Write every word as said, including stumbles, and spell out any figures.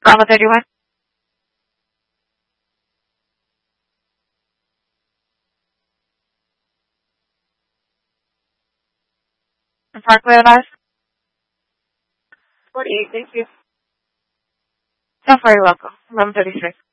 Bravo thirty-one. And Park Leonidas. forty-eight, thank you. So very welcome. Room thirty-six.